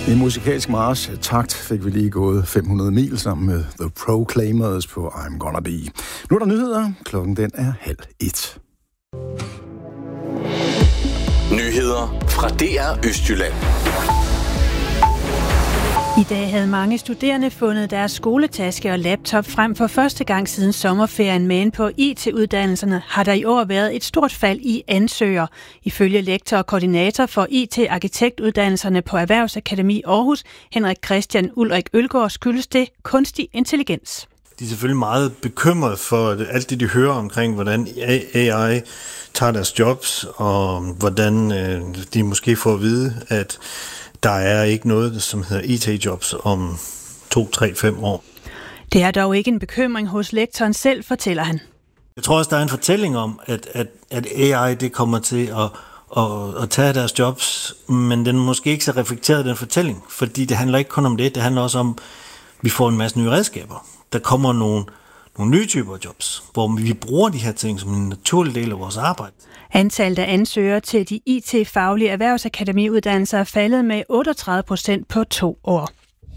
I musikalsk march takt fik vi lige gået 500 mil sammen med The Proclaimers på I'm Gonna Be. Nu er der nyheder. Klokken den er 12:30. Nyheder fra DR Østjylland. I dag havde mange studerende fundet deres skoletaske og laptop frem for første gang siden sommerferien, men på IT-uddannelserne har der i år været et stort fald i ansøgere. Ifølge lektor og koordinator for IT-arkitektuddannelserne på Erhvervsakademi Aarhus, Henrik Christian Ulrik Ølgaard, skyldes det kunstig intelligens. De er selvfølgelig meget bekymrede for alt det, de hører omkring, hvordan AI tager deres jobs, og hvordan de måske får at vide, at der er ikke noget, som hedder IT-jobs om 2, 3, 5 år. Det er dog ikke en bekymring hos lektoren selv, fortæller han. Jeg tror også, der er en fortælling om, at AI det kommer til at tage deres jobs, men den er måske ikke så reflekteret, den fortælling, fordi det handler ikke kun om det handler også om, at vi får en masse nye redskaber. Der kommer nogle nye typer jobs, hvor vi bruger de her ting som en naturlig del af vores arbejde. Antallet af ansøgere til de IT-faglige erhvervsakademiuddannelser er faldet med 38% på 2 år.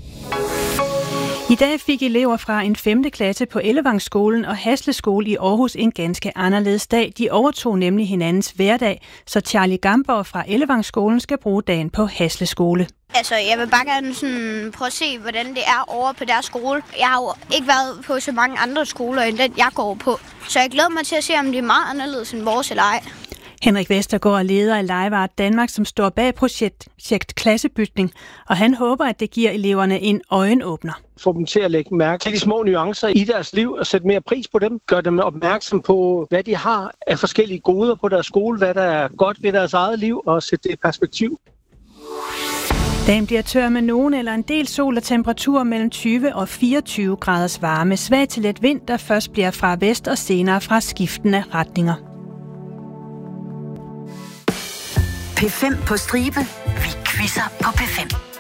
I dag fik elever fra en 5. klasse på Ellevangsskolen og Hasle Skole i Aarhus en ganske anderledes dag. De overtog nemlig hinandens hverdag, så Charlie Gamborg fra Ellevangsskolen skal bruge dagen på Hasle Skole. Altså, jeg vil bare gerne prøve at se, hvordan det er over på deres skole. Jeg har jo ikke været på så mange andre skoler, end den jeg går på. Så jeg glæder mig til at se, om det er meget anderledes end vores eller ej. Henrik Vestergaard er leder af Legevaret Danmark, som står bag projekt Klassebytning, og han håber, at det giver eleverne en øjenåbner. Få dem til at lægge mærke til de små nuancer i deres liv og sætte mere pris på dem. Gør dem opmærksom på, hvad de har af forskellige goder på deres skole, hvad der er godt ved deres eget liv, og sætte det i perspektiv. Dagen bliver tør med nogen eller en del sol og temperaturer mellem 20 og 24 graders varme. Svag til let vind, der først bliver fra vest og senere fra skiftende retninger. P5 på stribe. Vi quizzer på P5.